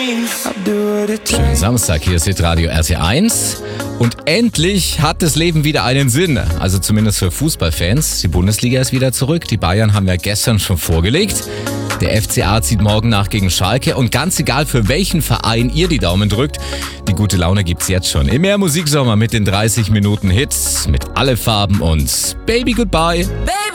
Schönen Samstag, hier ist Hitradio RT1. Und endlich hat das Leben wieder einen Sinn. Also zumindest für Fußballfans. Die Bundesliga ist wieder zurück. Die Bayern haben ja gestern schon vorgelegt. Der FCA zieht morgen nach gegen Schalke. Und ganz egal, für welchen Verein ihr die Daumen drückt, die gute Laune gibt's jetzt schon. Im Mehr Musiksommer mit den 30 Minuten Hits, mit alle Farben und Baby Goodbye.